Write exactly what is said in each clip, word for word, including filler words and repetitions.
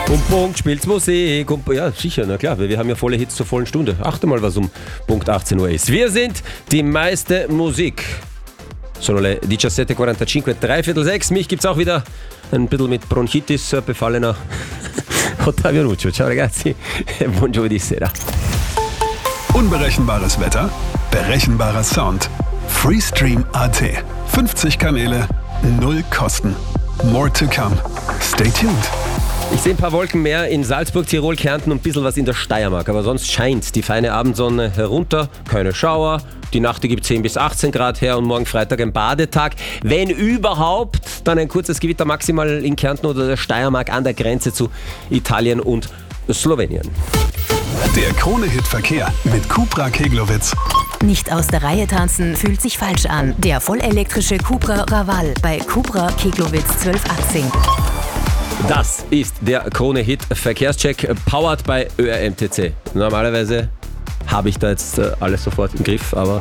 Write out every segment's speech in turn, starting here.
Um Punkt spielt's Musik. Um, ja, sicher, na klar, weil wir haben ja volle Hits zur vollen Stunde. Achte mal, was um Punkt achtzehn Uhr ist. Wir sind die meiste Musik. Sono le diciassette e quarantacinque, drei Viertel sechs. Mich gibt's auch wieder ein bisschen mit Bronchitis befallener Ottavio Nuccio. Ciao ragazzi, buon giovedì sera. Unberechenbares Wetter, berechenbarer Sound. Freestream Punkt a t. fünfzig Kanäle, null Kosten. More to come. Stay tuned. Ich sehe ein paar Wolken mehr in Salzburg, Tirol, Kärnten und ein bisschen was in der Steiermark. Aber sonst scheint die feine Abendsonne herunter, keine Schauer. Die Nacht gibt zehn bis achtzehn Grad her und morgen Freitag ein Badetag. Wenn überhaupt, dann ein kurzes Gewitter maximal in Kärnten oder der Steiermark an der Grenze zu Italien und Slowenien. Der Krone-Hit Verkehr mit Cupra Keglowitz. Nicht aus der Reihe tanzen fühlt sich falsch an. Der vollelektrische Cupra Raval bei Cupra Keglowitz zwölf achtzehn. Das ist der Krone-Hit Verkehrscheck, powered by Ö R M T C. Normalerweise habe ich da jetzt äh, alles sofort im Griff, aber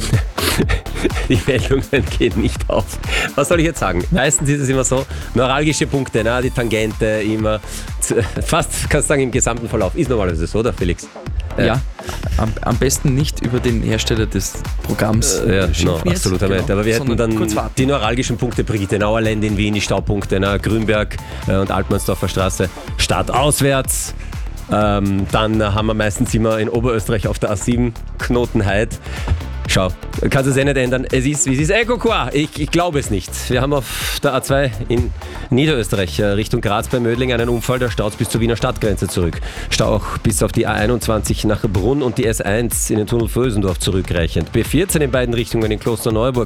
die Meldungen gehen nicht auf. Was soll ich jetzt sagen? Meistens ist es immer so, neuralgische Punkte, na, die Tangente immer, fast kannst du sagen im gesamten Verlauf. Ist normalerweise so, oder Felix? Äh, ja, am, am besten nicht über den Hersteller des Programms. Äh, ja, no, absolutamente. Genau. Aber wir hätten dann die neuralgischen Punkte, Brigitte Nauerland in Wien, die Staupunkte, na, Grünberg äh, und Altmannsdorfer Straße, Stadtauswärts. Ähm, dann haben wir meistens immer in Oberösterreich auf der A sieben Knotenheit. Schau, kannst du es eh nicht ändern. Es ist, wie es ist. Ecco qua. Ich, ich glaube es nicht. Wir haben auf der A zwei in Niederösterreich Richtung Graz bei Mödling einen Unfall. Da staut es bis zur Wiener Stadtgrenze zurück. Stau auch bis auf die A einundzwanzig nach Brunn und die S eins in den Tunnel Vösendorf zurückreichend. B vierzehn in beiden Richtungen in Klosterneuburg.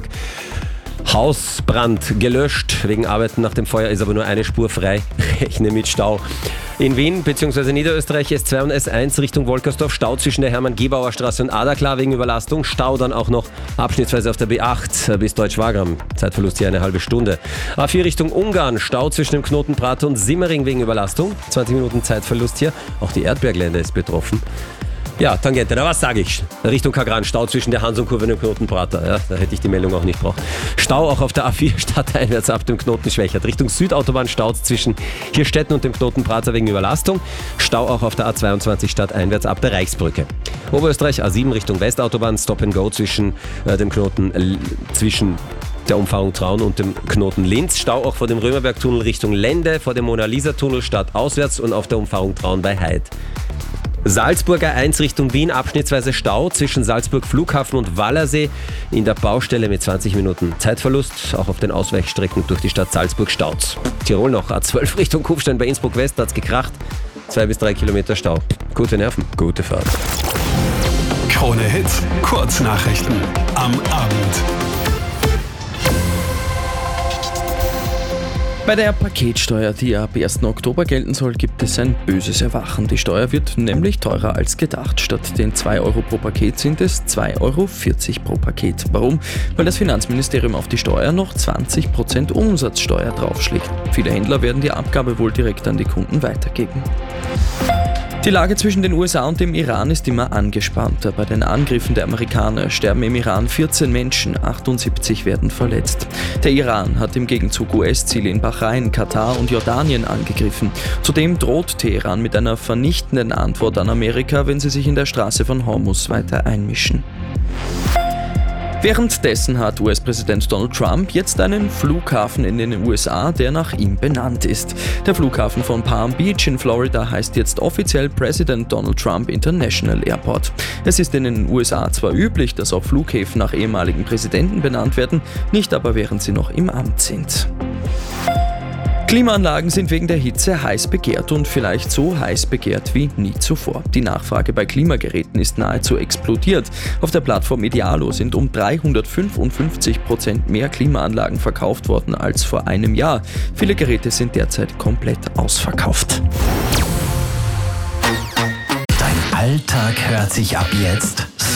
Hausbrand gelöscht. Wegen Arbeiten nach dem Feuer ist aber nur eine Spur frei. Rechne mit Stau. In Wien bzw. Niederösterreich S zwei und S eins Richtung Wolkersdorf. Stau zwischen der Hermann-Gebauer Straße und Adaklar wegen Überlastung. Stau dann auch noch abschnittsweise auf der B acht bis Deutsch-Wagram. Zeitverlust hier eine halbe Stunde. A vier Richtung Ungarn. Stau zwischen dem Knoten Prater und Simmering wegen Überlastung. zwanzig Minuten Zeitverlust hier. Auch die Erdberglände ist betroffen. Ja, Tangente, na was sage ich? Richtung Kagran, Stau zwischen der Hans-und-Kurve und dem Knoten Prater. Ja, da hätte ich die Meldung auch nicht braucht. Stau auch auf der A vier stadteinwärts ab dem Knoten Schwächert. Richtung Südautobahn staut zwischen Hirstetten und dem Knoten Prater wegen Überlastung. Stau auch auf der A zweiundzwanzig stadteinwärts ab der Reichsbrücke. Oberösterreich A sieben Richtung Westautobahn, Stop and Go zwischen äh, dem Knoten äh, zwischen der Umfahrung Traun und dem Knoten Linz. Stau auch vor dem Römerbergtunnel Richtung Lende, vor dem Mona-Lisa-Tunnel stadtauswärts und auf der Umfahrung Traun bei Heid. Salzburger eins Richtung Wien, abschnittsweise Stau zwischen Salzburg Flughafen und Wallersee in der Baustelle mit zwanzig Minuten Zeitverlust. Auch auf den Ausweichstrecken durch die Stadt Salzburg staut. Tirol noch A zwölf Richtung Kufstein bei Innsbruck West, hat's gekracht. Zwei bis drei Kilometer Stau. Gute Nerven, gute Fahrt. Krone Hits, Kurznachrichten am Abend. Bei der Paketsteuer, die ab ersten Oktober gelten soll, gibt es ein böses Erwachen. Die Steuer wird nämlich teurer als gedacht. Statt den zwei Euro pro Paket sind es zwei Euro vierzig pro Paket. Warum? Weil das Finanzministerium auf die Steuer noch zwanzig Prozent Umsatzsteuer draufschlägt. Viele Händler werden die Abgabe wohl direkt an die Kunden weitergeben. Die Lage zwischen den U S A und dem Iran ist immer angespannter. Bei den Angriffen der Amerikaner sterben im Iran vierzehn Menschen, achtundsiebzig werden verletzt. Der Iran hat im Gegenzug U S-Ziele in Bahrain, Katar und Jordanien angegriffen. Zudem droht Teheran mit einer vernichtenden Antwort an Amerika, wenn sie sich in der Straße von Hormuz weiter einmischen. Währenddessen hat U S-Präsident Donald Trump jetzt einen Flughafen in den U S A, der nach ihm benannt ist. Der Flughafen von Palm Beach in Florida heißt jetzt offiziell President Donald Trump International Airport. Es ist in den U S A zwar üblich, dass auch Flughäfen nach ehemaligen Präsidenten benannt werden, nicht aber während sie noch im Amt sind. Klimaanlagen sind wegen der Hitze heiß begehrt und vielleicht so heiß begehrt wie nie zuvor. Die Nachfrage bei Klimageräten ist nahezu explodiert. Auf der Plattform Idealo sind um dreihundertfünfundfünfzig Prozent mehr Klimaanlagen verkauft worden als vor einem Jahr. Viele Geräte sind derzeit komplett ausverkauft. Dein Alltag hört sich ab jetzt